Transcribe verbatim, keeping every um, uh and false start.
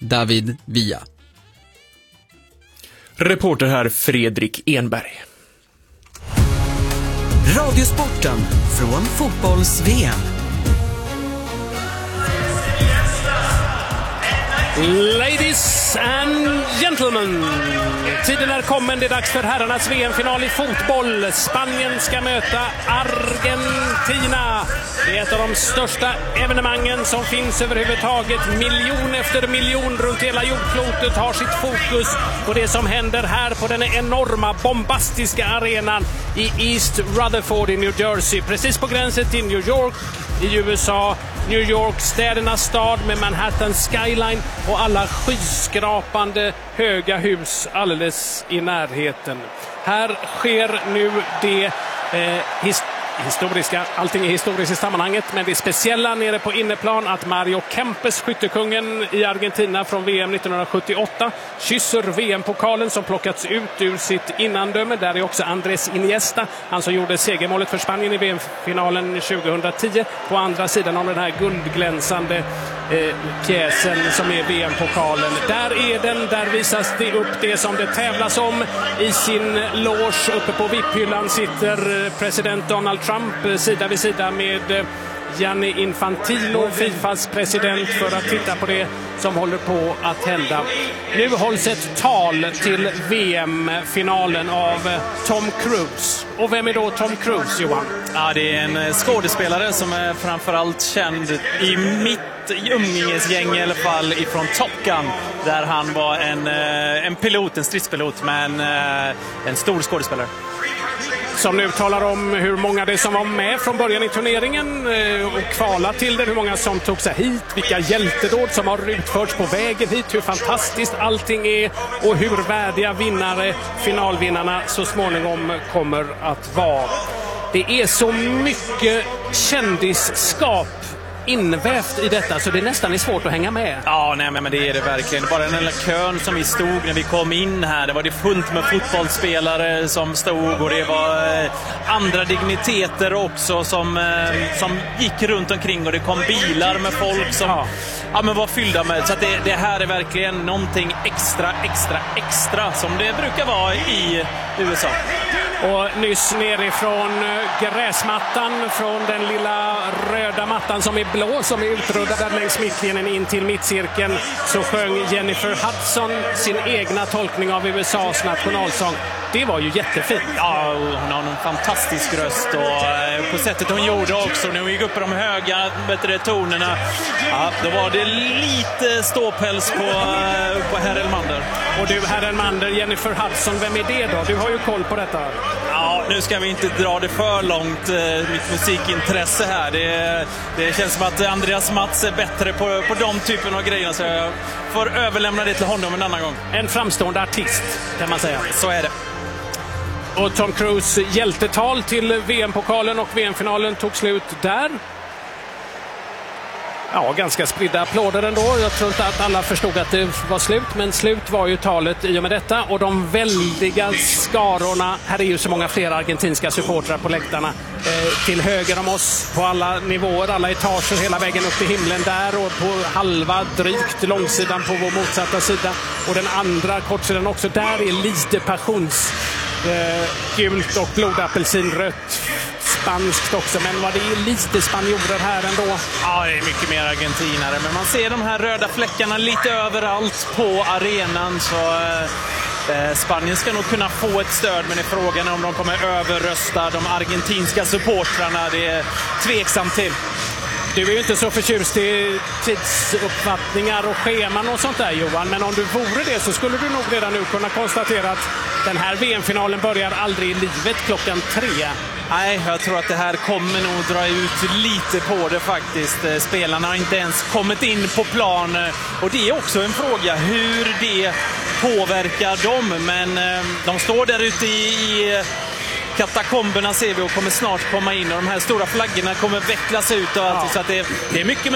David Villa. Reporter här Fredrik Enberg. Radiosporten från fotbolls-V M. Ladies and gentlemen, tiden är kommen, det är dags för herrarnas V M-final i fotboll. Spanien ska möta Argentina. Det är ett av de största evenemangen som finns överhuvudtaget. Miljon efter miljon runt hela jordklotet har sitt fokus på det som händer här på den enorma, bombastiska arenan i East Rutherford i New Jersey. Precis på gränsen till New York i U S A. New York, städernas stad med Manhattan skyline och alla skyskrapande höga hus alldeles i närheten. Här sker nu det eh, his- historiska, allting är historiskt i sammanhanget, men det speciella nere på inneplan att Mario Kempes, skyttekungen i Argentina från V M nittonhundrasjuttioåtta, kysser V M-pokalen som plockats ut ur sitt innandöme. Där är också Andrés Iniesta, han som gjorde segermålet för Spanien i V M-finalen tjugohundratio, på andra sidan av den här guldglänsande eh, pjäsen som är V M-pokalen. Där är den, där visas det upp det som det tävlas om. I sin loge uppe på V I P-hyllan sitter president Donald Trump sida vid sida med Gianni Infantino, Fifas president, för att titta på det som håller på att hända. Nu hålls ett tal till V M-finalen av Tom Cruise. Och vem är då Tom Cruise, Johan? Ja, det är en skådespelare som är framförallt känd i mitt umgängesgäng i alla fall ifrån Top Gun, där han var en, en pilot, en stridspilot, men en stor skådespelare. Som nu talar om hur många det som var med från början i turneringen och kvala till den, hur många som tog sig hit, vilka hjältedåd som har utförts på vägen hit, hur fantastiskt allting är och hur värdiga vinnare, finalvinnarna så småningom kommer att vara. Det är så mycket kändisskap invävt i detta så det nästan är svårt att hänga med. Ja, nej men det är det verkligen. Bara den lilla kön som vi stod när vi kom in här, det var det fullt med fotbollsspelare som stod och det var eh, andra digniteter också som, eh, som gick runt omkring och det kom bilar med folk som ja. Ja, men var fyllda med. Så att det, det här är verkligen någonting extra, extra, extra som det brukar vara i U S A. Och nyss nerifrån gräsmattan, från den lilla röda mattan som är blå, som är utrullad längs mittlinjen in till mittcirkeln, så sjöng Jennifer Hudson sin egna tolkning av U S A:s nationalsång. Det var ju jättefint. Ja, hon har en fantastisk röst och på sättet hon gjorde också när hon gick upp i de höga bättre tonerna. Ja, då var det lite ståpäls på, på herr Elmander. Och du, herr Elmander, Jennifer Hudson, vem är det då? Du har ju koll på detta. Ja, nu ska vi inte dra det för långt, mitt musikintresse här. Det, det känns som att Andreas Mats är bättre på, på de typen av grejer, så jag får överlämna det till honom en annan gång. En framstående artist, kan man säga. Så är det. Och Tom Cruise hjältetal till V M-pokalen och V M-finalen tog slut där. Ja, ganska spridda applåder ändå. Jag tror inte att alla förstod att det var slut, men slut var ju talet i och med detta. Och de väldiga skarorna, här är ju så många fler argentinska supportrar på läktarna, eh, till höger om oss på alla nivåer, alla etager, hela vägen upp till himlen där, och på halva drygt långsidan på vår motsatta sida. Och den andra kortsidan också, där är lite passions eh, gult och blodapelsinrött. Spanskt också, men vad det är lite spanjorer här ändå. Ja, det är mycket mer argentinare, men man ser de här röda fläckarna lite överallt på arenan, så eh, Spanien ska nog kunna få ett stöd, men i frågan om de kommer överrösta de argentinska supportrarna, det är tveksamt till. Du är ju inte så förtjust i tidsuppfattningar och scheman och sånt där, Johan, men om du vore det så skulle du nog redan nu kunna konstatera att den här V M-finalen börjar aldrig i livet klockan tre. Nej, jag tror att det här kommer nog dra ut lite på det faktiskt. Spelarna har inte ens kommit in på plan, och det är också en fråga hur det påverkar dem, men de står där ute i, i katakomberna ser vi och kommer snart komma in, och de här stora flaggorna kommer vecklas ut och allt, ja. Så att det, det är mycket